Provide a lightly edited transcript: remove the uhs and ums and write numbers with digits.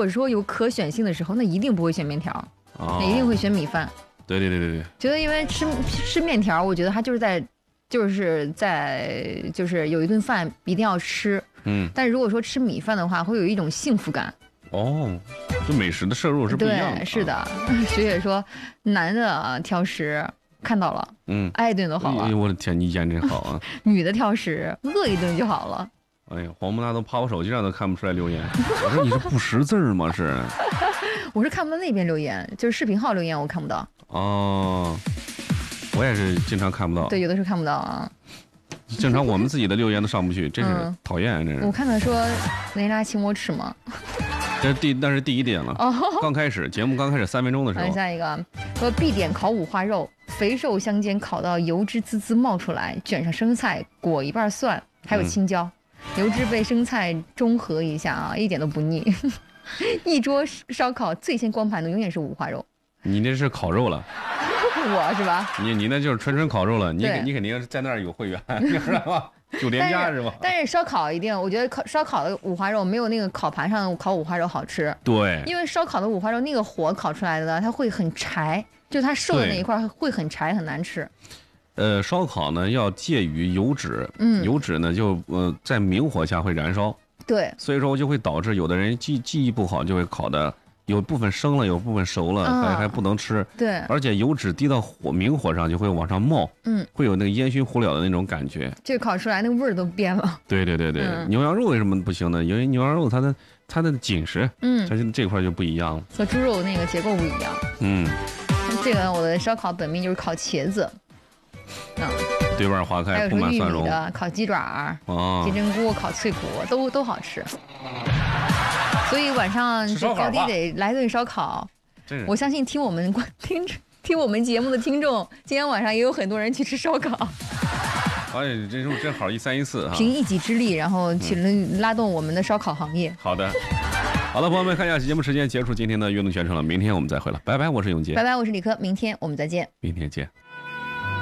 果说有可选性的时候，那一定不会选面条，那一定会选米饭。 对， 觉得因为吃面条，我觉得它就是有一顿饭一定要吃。但是如果说吃米饭的话，会有一种幸福感。 就美食的摄入是不一样的。 对，是的。学姐说，男的挑食看到了，挨一顿都好了。 哎呦我的天，你眼真好啊！ 女的挑食，饿一顿就好了。 哎呀，黄不大都趴我手机上都看不出来留言。我说你是不识字吗？是？ 我是看不到那边留言，就是视频号留言我看不到。 我也是经常看不到。 对，有的时候看不到啊。 经常我们自己的留言都上不去，真是讨厌，真是。 我看到说雷拉请我吃吗？ 那是第一点了。刚开始节目刚开始3分钟的时候。 下一个说必点烤五花肉，肥瘦相间，烤到油脂滋滋冒出来，卷上生菜，裹一半蒜，还有青椒，油脂被生菜中和一下啊，一点都不腻。一桌烧烤最先光盘的永远是五花肉。 你那是烤肉了。 我是吧？ 你那就是纯烤肉了。你肯定在那儿有会员，你知道吧？酒店价是吧？ 但是烧烤一定，我觉得烧烤的五花肉没有那个烤盘上的烤五花肉好吃。 对， 因为烧烤的五花肉那个火烤出来的，它会很柴，就它瘦的那一块会很柴，很难吃。 烧烤呢要介于油脂，油脂呢就在明火下会燃烧。 对， 所以说就会导致有的人记忆不好，就会烤的有部分生了，有部分熟了，还不能吃。 对， 而且油脂滴到明火上就会往上冒，会有那个烟熏火燎的那种感觉， 这烤出来那个味儿都变了。 对，牛羊肉为什么不行呢？因为牛羊肉它的紧实，它这块就不一样了， 和猪肉那个结构不一样。这个我的烧烤本命就是烤茄子， 对半花开，铺满蒜蓉的，烤鸡爪，金针菇，烤脆骨，都好吃。所以晚上这高低得来顿烧烤。我相信听我们节目的听众，今天晚上也有很多人去吃烧烤。 哎，正好一3一4哈， 凭一己之力，然后去拉动我们的烧烤行业。 好的，朋友们，看一下节目时间结束今天的运动全程了，明天我们再会了，拜拜，我是永杰， 拜拜，我是李科，明天我们再见， 明天见。